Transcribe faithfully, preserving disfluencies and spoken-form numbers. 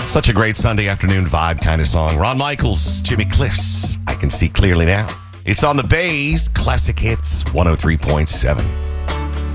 Such a great Sunday afternoon vibe kind of song. Ron Michaels, Jimmy Cliffs, I Can See Clearly Now. It's on the Bays Classic Hits one oh three point seven.